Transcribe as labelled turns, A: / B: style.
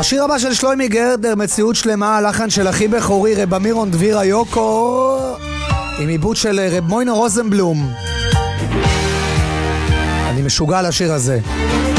A: השיר הבא של שלוימי גרדר, מציאות שלמה, לחן של אחי בכורי רב אמירון דבירה יוקור, עם עיבוד של רב מוינה רוזנבלום. אני משוגע על השיר הזה.